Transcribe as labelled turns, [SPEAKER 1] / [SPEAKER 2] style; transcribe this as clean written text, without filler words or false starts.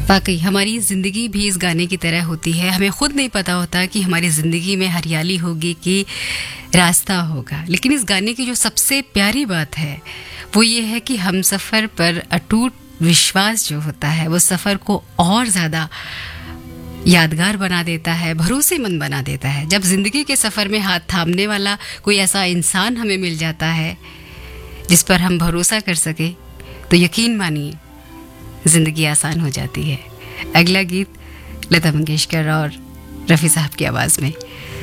[SPEAKER 1] वाकई हमारी ज़िंदगी भी इस गाने की तरह होती है। हमें खुद नहीं पता होता कि हमारी ज़िंदगी में हरियाली होगी कि रास्ता होगा, लेकिन इस गाने की जो सबसे प्यारी बात है वो ये है कि हम सफ़र पर अटूट विश्वास जो होता है वो सफ़र को और ज़्यादा यादगार बना देता है, भरोसेमंद बना देता है। जब ज़िंदगी के सफ़र में हाथ थामने वाला कोई ऐसा इंसान हमें मिल जाता है जिस पर हम भरोसा कर सके, तो यकीन मानिए ज़िंदगी आसान हो जाती है। अगला गीत लता मंगेशकर और रफ़ी साहब की आवाज़ में।